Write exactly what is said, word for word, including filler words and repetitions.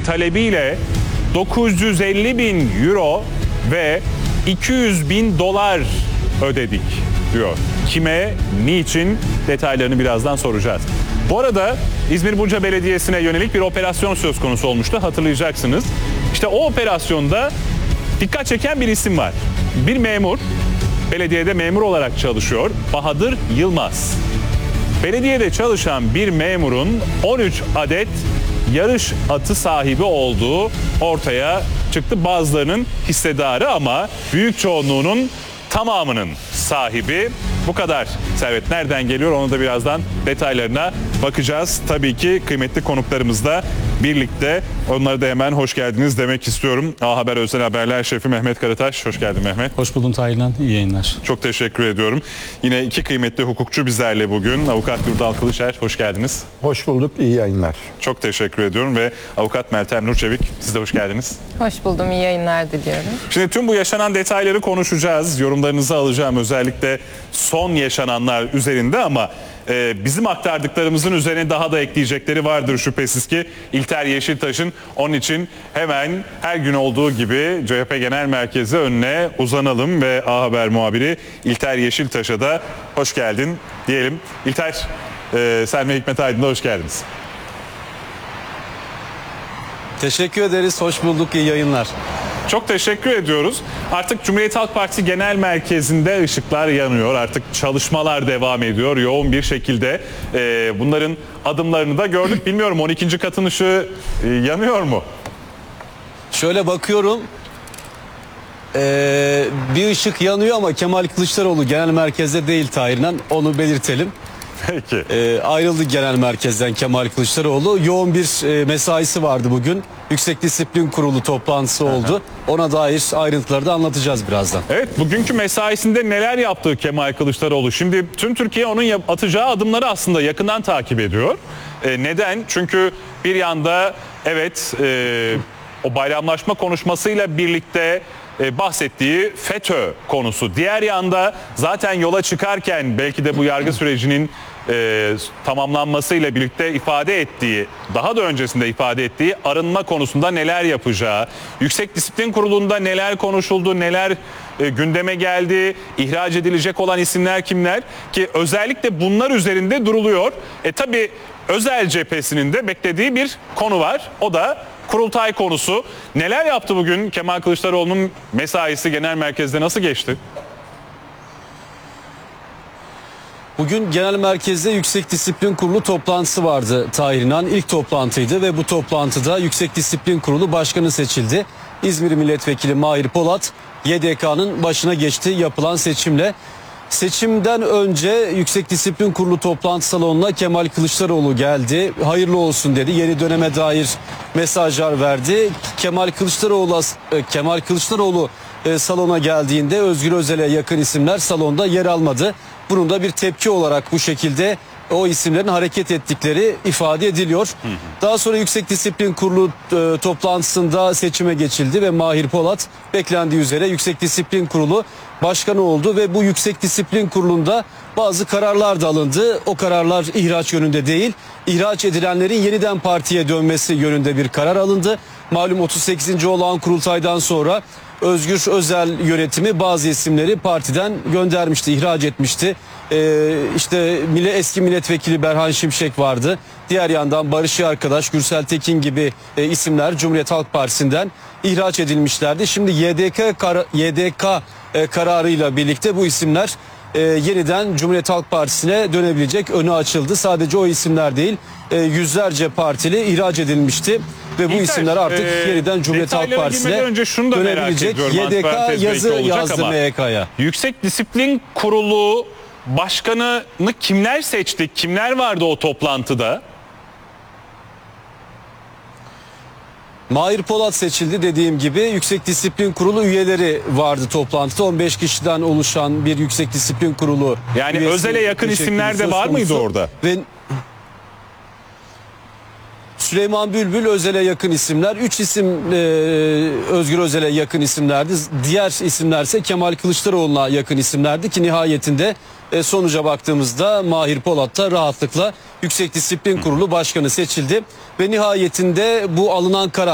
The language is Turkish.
talebiyle dokuz yüz elli bin euro ve iki yüz bin dolar ödedik diyor. Kime, niçin, detaylarını birazdan soracağız. Bu arada İzmir Buca Belediyesi'ne yönelik bir operasyon söz konusu olmuştu, hatırlayacaksınız. İşte o operasyonda dikkat çeken bir isim var. Bir memur, belediyede memur olarak çalışıyor, Bahadır Yılmaz. Belediyede çalışan bir memurun on üç adet yarış atı sahibi olduğu ortaya çıktı. Bazılarının hissedarı ama büyük çoğunluğunun tamamının sahibi. Bu kadar servet nereden geliyor, onu da birazdan detaylarına bakacağız. Tabii ki kıymetli konuklarımızla birlikte, onlara da hemen hoş geldiniz demek istiyorum. A Haber Özel Haberler Şefi Mehmet Karataş. Hoş geldin Mehmet. Hoş buldun Tahir'den. İyi yayınlar. Çok teşekkür ediyorum. Yine iki kıymetli hukukçu bizlerle bugün. Avukat Yurdal Kılıçer, hoş geldiniz. Hoş bulduk, iyi yayınlar. Çok teşekkür ediyorum ve Avukat Meltem Nurçevik, siz de hoş geldiniz. Hoş buldum, iyi yayınlar diliyorum. Şimdi tüm bu yaşanan detayları konuşacağız. Yorumlarınızı alacağım, özellikle son yaşananlar üzerinde, ama e, bizim aktardıklarımızın üzerine daha da ekleyecekleri vardır şüphesiz ki İlter Yeşiltaş'ın. Onun için hemen her gün olduğu gibi C H P Genel Merkezi önüne uzanalım ve A Haber muhabiri İlter Yeşiltaş'a da hoş geldin diyelim. İlter, e, sen ve Hikmet Aydın'da hoş geldiniz. Teşekkür ederiz. Hoş bulduk. İyi yayınlar. Çok teşekkür ediyoruz. Artık Cumhuriyet Halk Partisi Genel Merkezi'nde ışıklar yanıyor. Artık çalışmalar devam ediyor yoğun bir şekilde. Ee, bunların adımlarını da gördük. Bilmiyorum, on ikinci katın ışığı e, yanıyor mu? Şöyle bakıyorum. Ee, bir ışık yanıyor ama Kemal Kılıçdaroğlu genel merkezde değil Tahir'den. Onu belirtelim. Peki. Ee, ayrıldı genel merkezden Kemal Kılıçdaroğlu. Yoğun bir e, mesaisi vardı bugün. Yüksek Disiplin Kurulu toplantısı oldu. Ona dair ayrıntıları da anlatacağız birazdan. Evet, bugünkü mesaisinde neler yaptı Kemal Kılıçdaroğlu? Şimdi tüm Türkiye onun atacağı adımları aslında yakından takip ediyor. E, neden? Çünkü bir yanda evet e, o bayramlaşma konuşmasıyla birlikte e, bahsettiği FETÖ konusu. Diğer yanda zaten yola çıkarken belki de bu yargı sürecinin e, tamamlanmasıyla birlikte ifade ettiği, daha da öncesinde ifade ettiği arınma konusunda neler yapacağı, Yüksek Disiplin Kurulu'nda neler konuşuldu, neler e, gündeme geldi, ihraç edilecek olan isimler kimler, ki özellikle bunlar üzerinde duruluyor. E tabi Özel cephesinin de beklediği bir konu var. O da kurultay konusu. Neler yaptı bugün Kemal Kılıçdaroğlu'nun mesaisi genel merkezde, nasıl geçti? Bugün genel merkezde Yüksek Disiplin Kurulu toplantısı vardı Tahir İnan. İlk toplantıydı ve bu toplantıda Yüksek Disiplin Kurulu Başkanı seçildi. İzmir Milletvekili Mahir Polat Y D K'nın başına geçti yapılan seçimle. Seçimden önce Yüksek Disiplin Kurulu toplantı salonuna Kemal Kılıçdaroğlu geldi. Hayırlı olsun dedi. Yeni döneme dair mesajlar verdi. Kemal Kılıçdaroğlu Kemal Kılıçdaroğlu salona geldiğinde Özgür Özel'e yakın isimler salonda yer almadı. Bunun da bir tepki olarak bu şekilde o isimlerin hareket ettikleri ifade ediliyor. Hı hı. Daha sonra Yüksek Disiplin Kurulu e, toplantısında seçime geçildi ve Mahir Polat beklendiği üzere Yüksek Disiplin Kurulu Başkanı oldu ve bu Yüksek Disiplin Kurulu'nda bazı kararlar da alındı. O kararlar ihraç yönünde değil, ihraç edilenlerin yeniden partiye dönmesi yönünde bir karar alındı. Malum otuz sekizinci olağan kurultaydan sonra Özgür Özel yönetimi bazı isimleri partiden göndermişti, ihraç etmişti. Ee, işte eski milletvekili Berhan Şimşek vardı. Diğer yandan Barış Arkadaş, Gürsel Tekin gibi e, isimler Cumhuriyet Halk Partisi'nden ihraç edilmişlerdi. Şimdi Y D K, kar Y D K e, kararıyla birlikte bu isimler e, yeniden Cumhuriyet Halk Partisi'ne dönebilecek, önü açıldı. Sadece o isimler değil, e, yüzlerce partili ihraç edilmişti. Ve bu İlter, isimler artık e, yeniden Cumhuriyet Halk Partisi'ne önce şunu da dönebilecek. Y D K yazı yazdı M Y K'ya. Yüksek Disiplin Kurulu Başkanı'nı kimler seçti? Kimler vardı o toplantıda? Mahir Polat seçildi dediğim gibi. Yüksek Disiplin Kurulu üyeleri vardı toplantıda. on beş kişiden oluşan bir Yüksek Disiplin Kurulu. Yani Özel'e yakın isimler de var mıydı orada? Ve Süleyman Bülbül Özel'e yakın isimler. Üç isim e, Özgür Özel'e yakın isimlerdi. Diğer isimlerse Kemal Kılıçdaroğlu'na yakın isimlerdi ki nihayetinde e, sonuca baktığımızda Mahir Polat da rahatlıkla Yüksek Disiplin Kurulu Başkanı seçildi. Ve nihayetinde bu alınan karar